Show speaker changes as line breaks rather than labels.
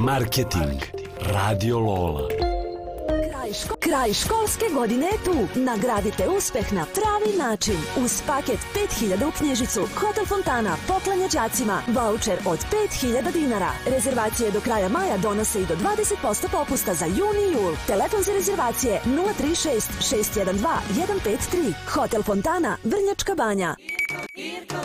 Marketing Radio Lola.
Kraj školske godine je tu. Nagradite uspeh na pravi način. Uz paket 5000 u knjižicu, Hotel Fontana poklanja đacima vaučer od 5000 dinara. Rezervacije do kraja maja donose i do 20% popusta za juni i jul. Telefon za rezervacije 036 612 153. Hotel Fontana, Vrnjačka Banja.